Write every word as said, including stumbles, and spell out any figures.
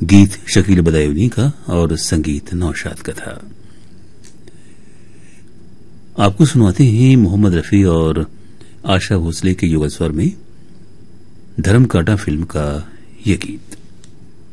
गीत शकील बदायूनी का और संगीत नौशाद का था। आपको सुनवाते हैं मोहम्मद रफी और आशा भोसले के युगल स्वर में धर्म कांटा फिल्म का ये गीत।